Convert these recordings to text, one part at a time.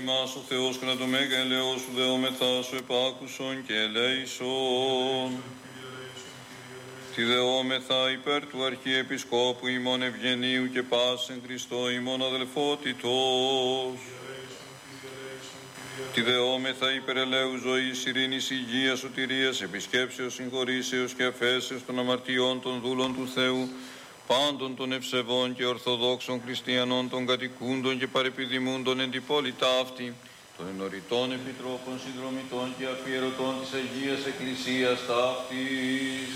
ημάς ο Θεός κατά το μέγα ελαιός σου δεόμεθα σου επάκουσον και ελέησον. Τη δεόμεθα υπέρ του Αρχιεπισκόπου ημών Ευγενίου και πάσεν Χριστό ημών αδελφότητος. Τη δεόμεθα υπέρ ελέου ζωής, ειρήνης, υγείας, σωτηρίας, επισκέψεως, συγχωρήσεως και αφέσεως των αμαρτιών των δούλων του Θεού, πάντων των ευσεβών και ορθοδόξων χριστιανών, των κατοικούντων και παρεπιδημούντων εν την πόλη ταύτη, των ενωριτών επιτρόπων, συνδρομητών και αφιερωτών της Αγίας Εκκλησίας ταύτης.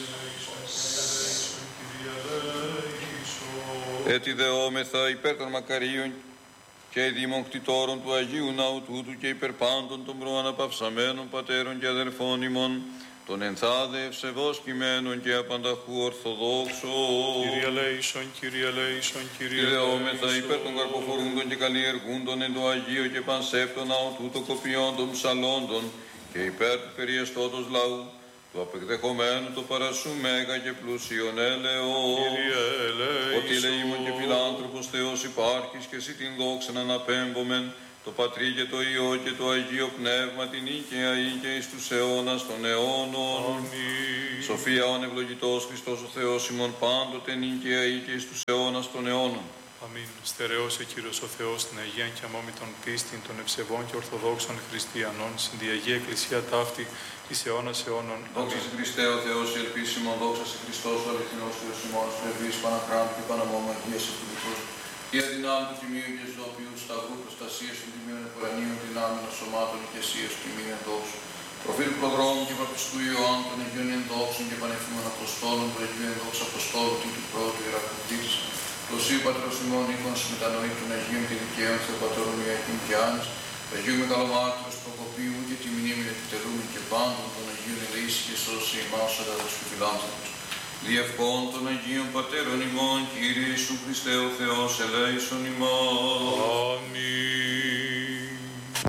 Έτσι δεόμεθα υπέρ των μακαρίων και ειδήμων κτητόρων του Αγίου Ναού τούτου και υπέρ πάντων των προαναπαυσαμένων πατέρων και αδελφών ημών, των ενθάδε ευσεβώς κειμένων και απανταχού ορθοδόξων. Κύριε ελέησον, Κύριε ελέησον, Κύριε ελέησον. Ιδεόμεθα υπέρ των καρποφορούντων και καλλιεργούντων εν το Αγίο και πανσέπτων ναό τούτο κοπιόντων ψαλόντων και υπέρ του περιεστώτος λαού, του απεκδεχομένου το παρασού μέγα και πλούσιον έλεος. Κύριε ελέησον. Ότι ελεήμων και φιλάνθρωπος Θεός υπάρχεις και εσύ την δόξα να αναπέμπομεν, το Πατρί και το Υιό και το Αγίο Πνεύμα, την οίκαια ή και εις τους αιώνας των αιώνων. Αμήν. Σοφία ον ευλογητός Χριστός ο Θεός ημών πάντοτε νίκαια ή και εις τους αιώνας των αιώνων. Αμήν. Στερεώσε Κύριος ο Θεός την Αγίαν και αμόμητον πίστην των ευσεβών και ορθοδόξων χριστιανών, στην τη Αγία Εκκλησία ταύτη εις αιώνας αιώνων. Δόξα σε Χριστέ ο Θεός η ελπίσιμον, δόξα σε Χριστός ο αληθινός Θεός ημών, πρεβείς Παναχράντου και Παναμόμου Αγίας Εκκλησίας. Η αδυνάμει του τιμίου και ζώπιου σταυρού προστασίας των τιμίων επουρανίων δυνάμεων σωμάτων και εσίας του τιμίων δόξου. Προφήτου προδρόμου και παπιστού Ιωάννου των Αγίων ενδόξων και πανεφήμων Αποστόλων, του Αγίου ενδόξου Αποστόλου του πρώτου Ιερακριτής, του Οσίου Πατρός ημών οίκονος μετανοήτων των Αγίων και δικαίων Θεοπατώρων Ιακήμ και Άνης, του Αγίου Μεγαλομάρτυρος Προκοπίου και τη μνήμη επιτελούμεν και πάντων των Αγίων ελεήσει και σώσει ημάς ο αδελφός και φιλάνθρωπος. Διευχών των Αγίων Πατέρων ημών, Κύριε Ιησού Χριστέ ο Θεός, ελέησον ημάς. Αμήν.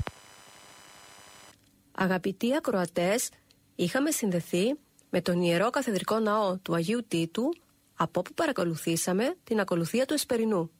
Αγαπητοί ακροατές, είχαμε συνδεθεί με τον Ιερό Καθεδρικό Ναό του Αγίου Τίτου, από όπου παρακολουθήσαμε την ακολουθία του Εσπερινού.